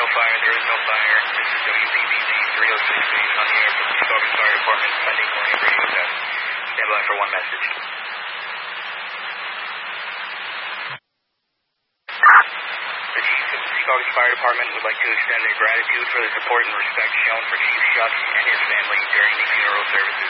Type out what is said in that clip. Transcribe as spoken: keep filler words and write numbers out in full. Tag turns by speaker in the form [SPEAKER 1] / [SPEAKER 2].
[SPEAKER 1] no fire. There is no fire. This is W P B Z three oh six eight on the air from the Chicago Fire Department pending morning radio test. Stand by for one message. The Chief of the Chicago Fire Department would like to extend their gratitude for the support and respect shown for Chief Schuck and his family during the funeral services.